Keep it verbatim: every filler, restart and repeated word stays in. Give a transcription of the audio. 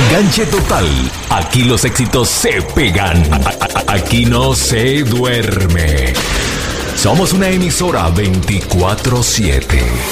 Enganche total. Aquí los éxitos se pegan. Aquí no se duerme. Somos una emisora veinticuatro siete.